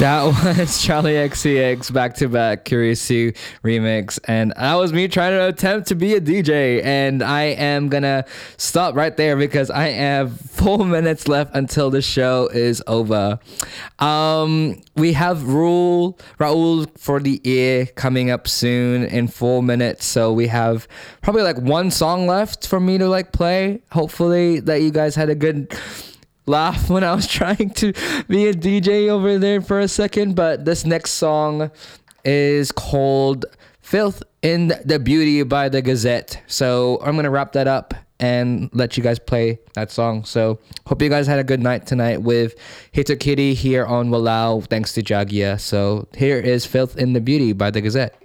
That was Charlie XCX back to back Curious You remix. And that was me trying to attempt to be a DJ. And I am gonna stop right there because I have 4 minutes left until the show is over. We have Raul for the ear coming up soon in 4 minutes. So we have probably like one song left for me to like play. Hopefully that you guys had a good laugh when I was trying to be a DJ over there for a second. But this next song is called Filth in the Beauty by the Gazette. So I'm going to wrap that up and let you guys play that song. So hope you guys had a good night tonight with Hito Kitty here on Walao, thanks to Jagia. So here is Filth in the Beauty by the Gazette.